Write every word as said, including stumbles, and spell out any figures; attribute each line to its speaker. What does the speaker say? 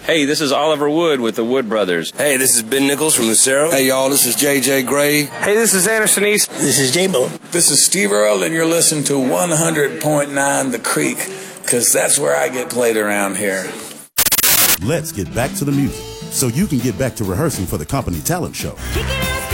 Speaker 1: Hey, this is Oliver Wood with the Wood Brothers.
Speaker 2: Hey, this is Ben Nichols from Lucero.
Speaker 3: Hey, y'all, this is J J Gray.
Speaker 4: Hey, this is Anderson East.
Speaker 5: This is J-Bo.
Speaker 6: This is Steve Earle, and you're listening to one hundred point nine The Creek, because that's where I get played around here.
Speaker 7: Let's get back to the music so you can get back to rehearsing for the company talent show.